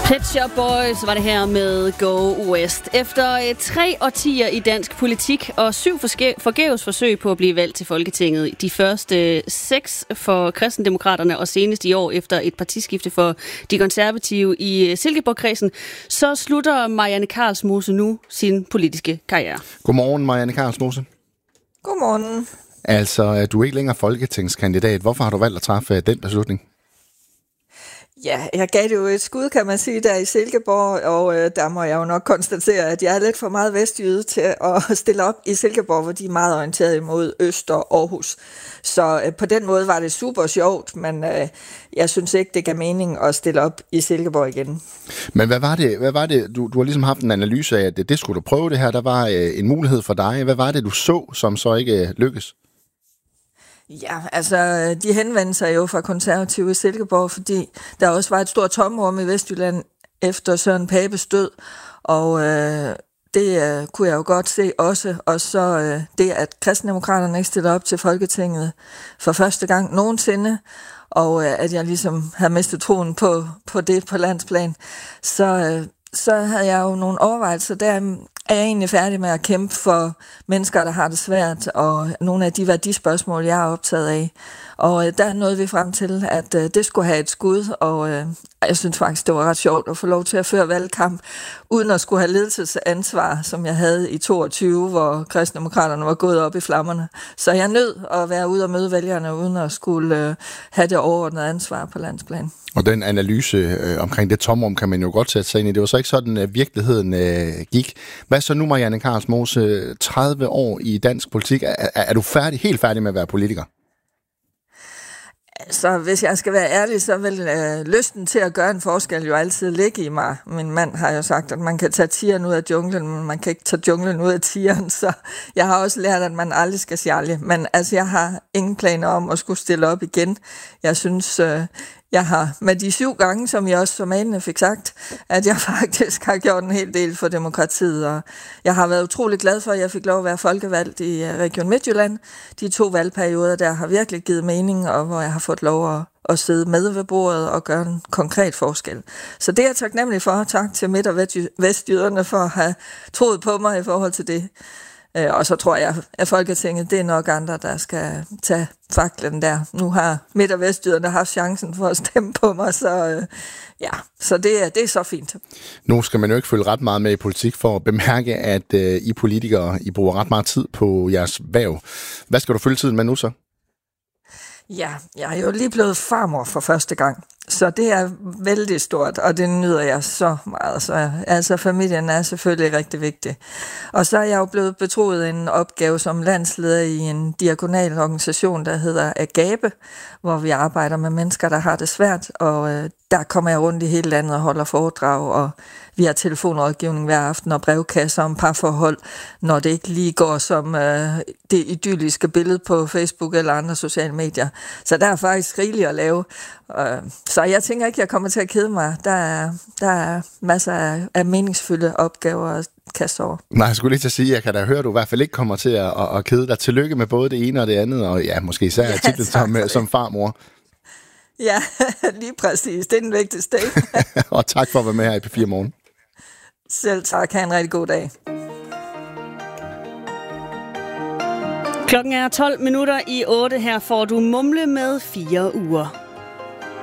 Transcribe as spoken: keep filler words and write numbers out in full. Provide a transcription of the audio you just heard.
Pet Shop Boys var det her med Go West. Efter tre årtier i dansk politik og syv forgæves forsøg på at blive valgt til Folketinget, de første seks for Kristendemokraterne og senest i år efter et partiskifte for de konservative i Silkeborg-kredsen, så slutter Marianne Karlsmose nu sin politiske karriere. Godmorgen, Marianne Karlsmose. Godmorgen. Altså, du er ikke længere folketingskandidat. Hvorfor har du valgt at træffe den beslutning? Ja, jeg gav det jo et skud, kan man sige, der i Silkeborg, og øh, der må jeg jo nok konstatere, at jeg er lidt for meget vestjyde til at stille op i Silkeborg, hvor de er meget orienteret imod Øst og Aarhus. Så øh, på den måde var det super sjovt, men øh, jeg synes ikke, det gav mening at stille op i Silkeborg igen. Men hvad var det, hvad var det du, du har ligesom haft en analyse af, at det, det skulle du prøve det her, der var øh, en mulighed for dig. Hvad var det, du så, som så ikke øh, lykkes? Ja, altså de henvendte sig jo fra konservative i Silkeborg, fordi der også var et stort tomrum i Vestjylland efter Søren Papes død, og øh, det øh, kunne jeg jo godt se også, og så øh, det, at Kristendemokraterne ikke stillede op til Folketinget for første gang nogensinde, og øh, at jeg ligesom havde mistet troen på, på det på landsplan, så, øh, så havde jeg jo nogle overvejelser der. Er jeg egentlig færdig med at kæmpe for mennesker, der har det svært, og nogle af de værdispørgsmål, jeg er optaget af. Og øh, der nåede vi frem til, at øh, det skulle have et skud, og øh, jeg synes faktisk, det var ret sjovt at få lov til at føre valgkamp, uden at skulle have ledelsesansvar, som jeg havde i toogtyve, hvor Kristendemokraterne var gået op i flammerne. Så jeg nød at være ude og møde vælgerne, uden at skulle øh, have det overordnede ansvar på landsplan. Og den analyse øh, omkring det tomrum kan man jo godt sætte sig ind i. Det var så ikke sådan, at virkeligheden øh, gik. Hvad så nu, Marianne Karlsmose, tredive år i dansk politik? Er, er, er du færdig, helt færdig med at være politiker? Så hvis jeg skal være ærlig, så vil øh, lysten til at gøre en forskel jo altid ligge i mig. Min mand har jo sagt, at man kan tage tigeren ud af junglen, men man kan ikke tage junglen ud af tigeren, så jeg har også lært, at man aldrig skal sjælge. Men altså, jeg har ingen planer om at skulle stille op igen. Jeg synes, øh, jeg har med de syv gange, som jeg også som malende fik sagt, at jeg faktisk har gjort en hel del for demokratiet, og jeg har været utrolig glad for, at jeg fik lov at være folkevalgt i Region Midtjylland. De to valgperioder, der har virkelig givet mening, og hvor jeg har fået lov at, at sidde med ved bordet og gøre en konkret forskel. Så det er jeg taknemmelig for. Tak til Midt- og Vestjyderne for at have troet på mig i forhold til det. Og så tror jeg, at Folketinget, det er nok andre, der skal tage faklen der. Nu har Midt- og Vestjyderne haft chancen for at stemme på mig, så øh, ja, så det er, det er så fint. Nu skal man jo ikke følge ret meget med i politik for at bemærke, at øh, I politikere, I bruger ret meget tid på jeres hverv. Hvad skal du følge tiden med nu så? Ja, jeg er jo lige blevet farmor for første gang, så det er vældig stort, og det nyder jeg så meget. Så, altså familien er selvfølgelig rigtig vigtig. Og så er jeg jo blevet betroet en opgave som landsleder i en diakonal organisation, der hedder Agape, hvor vi arbejder med mennesker, der har det svært, og øh, der kommer jeg rundt i hele landet og holder foredrag, og vi har telefonrådgivning hver aften og brevkasser om parforhold, når det ikke lige går som øh, det idylliske billede på Facebook eller andre sociale medier. Så der er faktisk rigeligt at lave. Øh, så jeg tænker ikke, jeg kommer til at kede mig. Der er, der er masser af, af meningsfulde opgaver at kaste over. Nej, jeg skulle lige til at sige, jeg kan da høre, at du i hvert fald ikke kommer til at, at, at kede dig. Tillykke med både det ene og det andet, og ja, måske især ja, titlen som, som farmor. Ja, lige præcis. Det er den vigtigste. Og tak for at være med her i P fire Morgen. Selv tak. Ha' en rigtig god dag. Klokken er tolv minutter i otte. Her får du Mumle med fire uger.